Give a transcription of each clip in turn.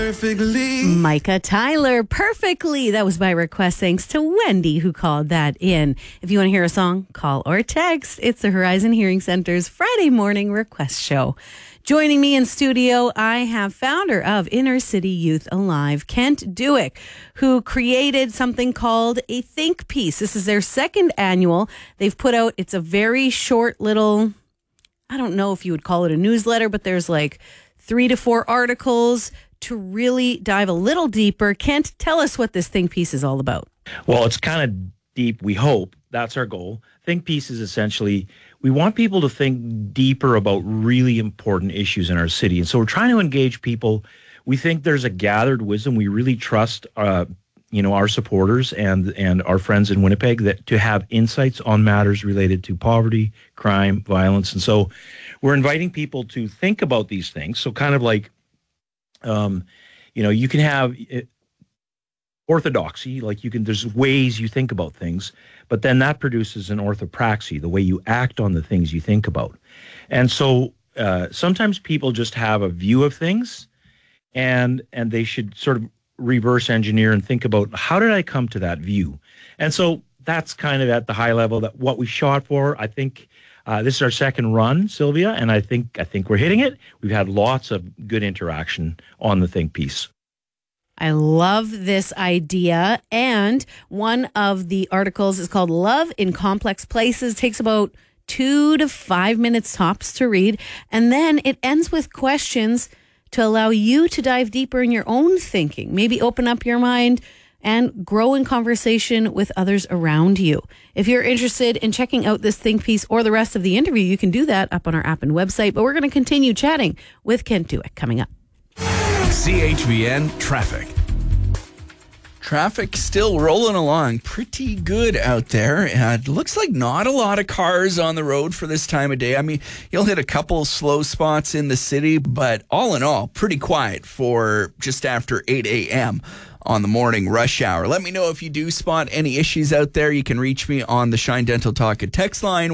perfectly. Micah Tyler, Perfectly. That was by request, thanks to Wendy, who called that in. If you want to hear a song, call or text. It's the Horizon Hearing Center's Friday morning request show. Joining me in studio, I have founder of Inner City Youth Alive, Kent Duick, who created something called a think piece. This is their second annual. They've put out, it's a very short little, I don't know if you would call it a newsletter, but there's like 3 to 4 articles to really dive a little deeper. Kent, tell us what this think piece is all about. Well, it's kind of deep, we hope. That's our goal. Think piece is essentially, we want people to think deeper about really important issues in our city. And so we're trying to engage people. We think there's a gathered wisdom. We really trust our supporters and our friends in Winnipeg that to have insights on matters related to poverty, crime, violence. And so we're inviting people to think about these things. So kind of like, you can have orthodoxy, there's ways you think about things, but then that produces an orthopraxy, the way you act on the things you think about. And so sometimes people just have a view of things and they should sort of reverse engineer and think about, how did I come to that view? And so that's kind of at the high level that what we shot for. I think this is our second run, Sylvia, and I think we're hitting it. We've had lots of good interaction on the think piece. I love this idea. And one of the articles is called Love in Complex Places. It takes about 2 to 5 minutes tops to read. And then it ends with questions to allow you to dive deeper in your own thinking, maybe open up your mind and grow in conversation with others around you. If you're interested in checking out this think piece or the rest of the interview, you can do that up on our app and website. But we're going to continue chatting with Kent Duick coming up. CHVN Traffic. Traffic still rolling along pretty good out there. It looks like not a lot of cars on the road for this time of day. I mean, you'll hit a couple slow spots in the city, but all in all, pretty quiet for just after 8 a.m. on the morning rush hour. Let me know if you do spot any issues out there. You can reach me on the Shine Dental Talk text line,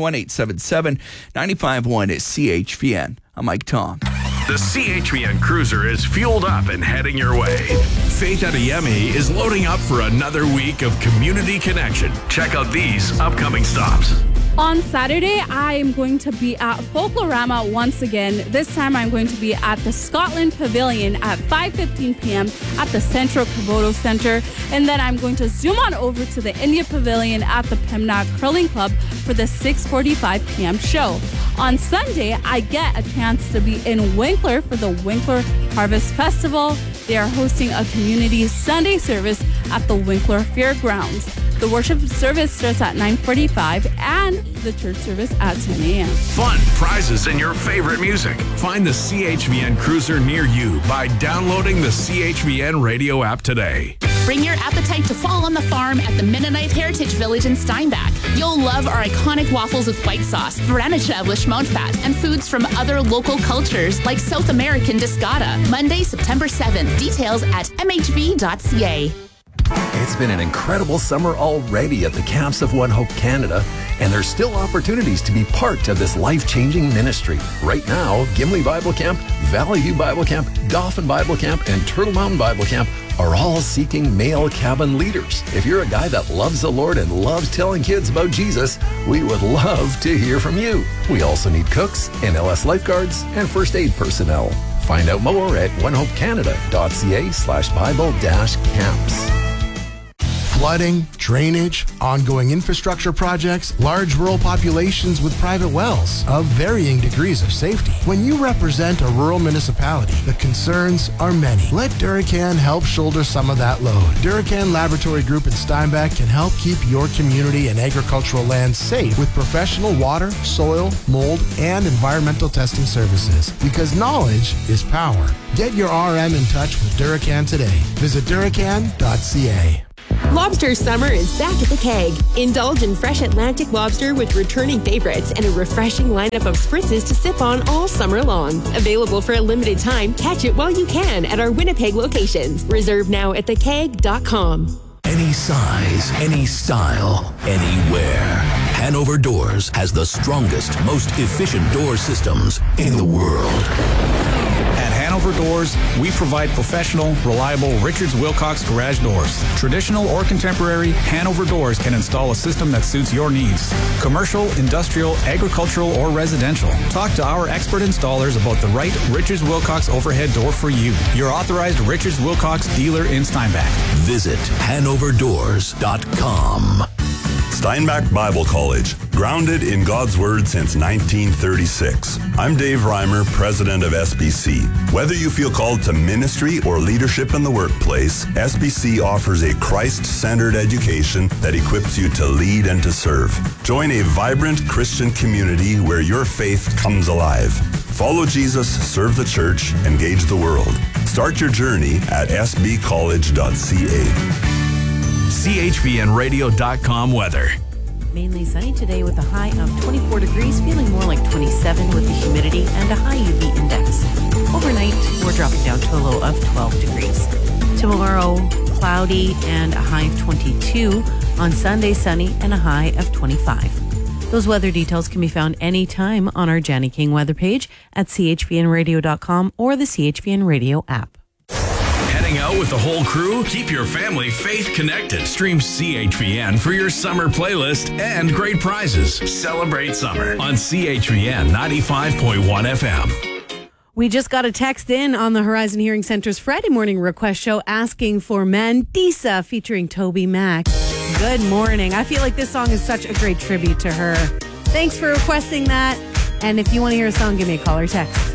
1-877-951-CHVN. I'm Mike Tom. The CHVN Cruiser is fueled up and heading your way. Faith Adeyemi is loading up for another week of community connection. Check out these upcoming stops. On Saturday, I am going to be at Folklorama once again. This time I'm going to be at the Scotland Pavilion at 5:15 p.m. at the Central Komodo Center. And then I'm going to zoom on over to the India Pavilion at the Pembina Curling Club for the 6:45 p.m. show. On Sunday, I get a chance to be in Winkler for the Winkler Harvest Festival. They are hosting a community Sunday service at the Winkler Fairgrounds. The worship service starts at 9:45 and the church service at 10 a.m. Fun, prizes, and your favorite music. Find the CHVN Cruiser near you by downloading the CHVN radio app today. Bring your appetite to fall on the farm at the Mennonite Heritage Village in Steinbach. You'll love our iconic waffles with white sauce, Varanich with schmontfat, and foods from other local cultures like South American discada. Monday, September 7th. Details at mhv.ca. It's been an incredible summer already at the camps of One Hope Canada, and there's still opportunities to be part of this life-changing ministry. Right now, Gimli Bible Camp, Valley View Bible Camp, Dauphin Bible Camp, and Turtle Mountain Bible Camp are all seeking male cabin leaders. If you're a guy that loves the Lord and loves telling kids about Jesus, we would love to hear from you. We also need cooks, NLS lifeguards, and first aid personnel. Find out more at onehopecanada.ca/Bible-camps. Flooding, drainage, ongoing infrastructure projects, large rural populations with private wells of varying degrees of safety. When you represent a rural municipality, the concerns are many. Let Duracan help shoulder some of that load. Duracan Laboratory Group in Steinbach can help keep your community and agricultural land safe with professional water, soil, mold, and environmental testing services. Because knowledge is power. Get your RM in touch with Duracan today. Visit Duracan.ca. Lobster summer is back at the Keg. Indulge in fresh Atlantic lobster with returning favorites and a refreshing lineup of spritzes to sip on all summer long. Available for a limited time, catch it while you can at our Winnipeg locations. Reserve now at thekeg.com. Any size, any style, anywhere. Hanover Doors has the strongest, most efficient door systems in the world. At Hanover Hanover Doors, we provide professional, reliable Richards Wilcox garage doors. Traditional or contemporary, Hanover Doors can install a system that suits your needs. Commercial, industrial, agricultural, or residential. Talk to our expert installers about the right Richards Wilcox overhead door for you. Your authorized Richards Wilcox dealer in Steinbach. Visit HanoverDoors.com. Steinbach Bible College, grounded in God's Word since 1936. I'm Dave Reimer, president of SBC. Whether you feel called to ministry or leadership in the workplace, SBC offers a Christ-centered education that equips you to lead and to serve. Join a vibrant Christian community where your faith comes alive. Follow Jesus, serve the church, engage the world. Start your journey at sbcollege.ca. CHVNradio.com weather. Mainly sunny today with a high of 24 degrees, feeling more like 27 with the humidity and a high UV index. Overnight, we're dropping down to a low of 12 degrees. Tomorrow, cloudy and a high of 22. On Sunday, sunny and a high of 25. Those weather details can be found anytime on our Janny King weather page at chvnradio.com or the CHVN Radio app. Heading out with the whole crew? Keep your family faith connected. Stream CHVN for your summer playlist and great prizes. Celebrate summer on CHVN 95.1 FM. We just got a text in on the Horizon Hearing Center's Friday morning request show asking for Mandisa featuring Toby Mac. Good morning. I feel like this song is such a great tribute to her. Thanks for requesting that. And if you want to hear a song, give me a call or text.